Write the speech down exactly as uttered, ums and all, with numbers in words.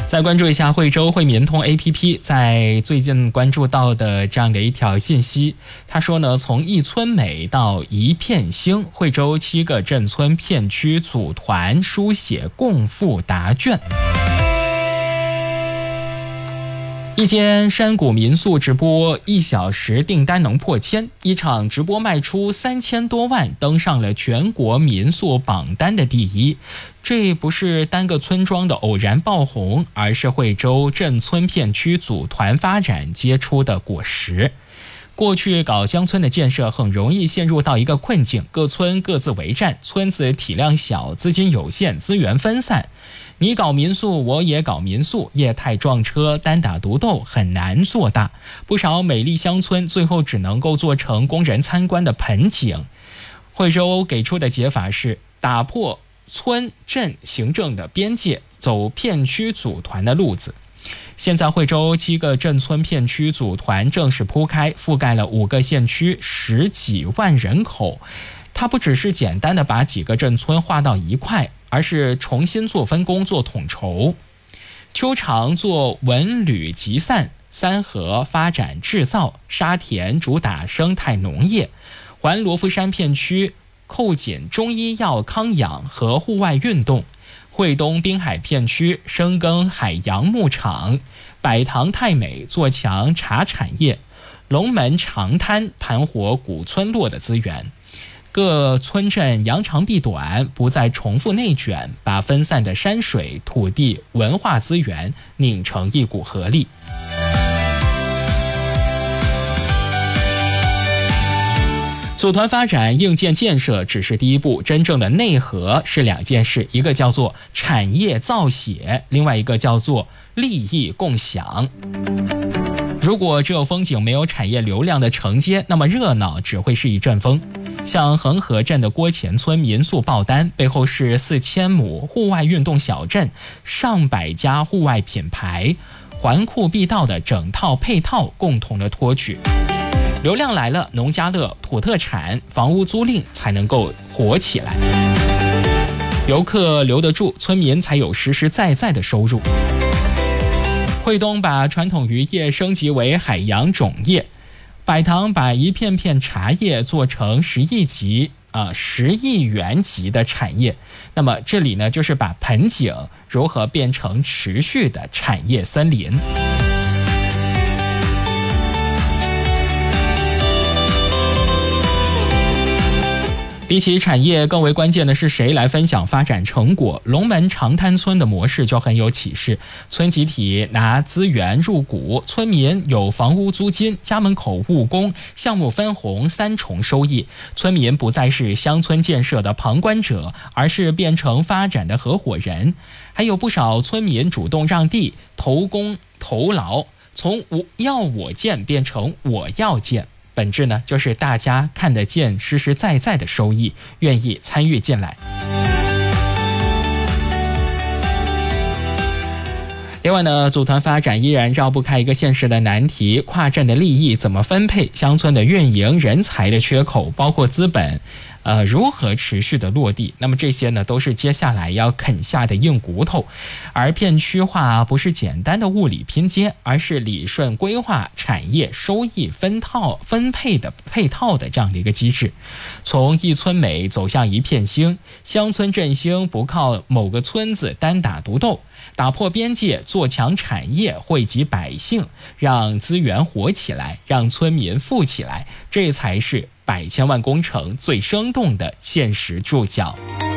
再关注一下惠州惠民通 A P P 在最近关注到的这样的一条信息，他说呢，从一村美到一片星，惠州七个镇村片区组团书写共赴答卷。一间山谷民宿直播一小时订单能破千，一场直播卖出三千多万，登上了全国民宿榜单的第一。这不是单个村庄的偶然爆红，而是惠州镇村片区组团发展结出的果实。过去搞乡村的建设很容易陷入到一个困境，各村各自为战，村子体量小，资金有限，资源分散。你搞民宿，我也搞民宿，业态撞车，单打独斗，很难做大。不少美丽乡村最后只能够做成供人参观的盆景。惠州给出的解法是打破村镇行政的边界，走片区组团的路子。现在惠州七个镇村片区组团正式铺开，覆盖了五个县区，十几万人口。它不只是简单的把几个镇村划到一块，而是重新做分工，做统筹。邱长做文旅集散，三河发展制造，沙田主打生态农业，环罗浮山片区扣紧中医药康养和户外运动，惠东滨海片区深耕海洋牧场，百塘太美做强茶产业，龙门长滩盘活古村落的资源。各村镇扬长避短，不再重复内卷，把分散的山水、土地、文化资源拧成一股合力。组团发展硬件建设只是第一步，真正的内核是两件事，一个叫做产业造血，另外一个叫做利益共享。如果只有风景没有产业流量的承接，那么热闹只会是一阵风。像恒河镇的郭前村民宿爆单，背后是四千亩户外运动小镇，上百家户外品牌，环库必到的整套配套共同的托举。流量来了，农家乐、土特产、房屋租赁才能够火起来，游客留得住，村民才有实实在在的收入。惠东把传统渔业升级为海洋种业，百塘把一片片茶叶做成十亿级啊十亿元级的产业。那么这里呢，就是把盆景如何变成持续的产业森林。比起产业，更为关键的是谁来分享发展成果。龙门长滩村的模式就很有启示，村集体拿资源入股，村民有房屋租金，家门口务工，项目分红，三重收益。村民不再是乡村建设的旁观者，而是变成发展的合伙人。还有不少村民主动让地，投工投劳，从我要我建变成我要建。本质呢，就是大家看得见实实在在的收益，愿意参与进来。另外呢，组团发展依然绕不开一个现实的难题，跨镇的利益怎么分配，乡村的运营人才的缺口，包括资本呃，如何持续的落地？那么这些呢，都是接下来要啃下的硬骨头。而片区化不是简单的物理拼接，而是理顺规划产业收益分套分配的配套的这样的一个机制。从一村美走向一片星，乡村振兴不靠某个村子单打独斗，打破边界，做强产业，惠及百姓，让资源活起来，让村民富起来，这才是百千万工程最生动的现实注脚。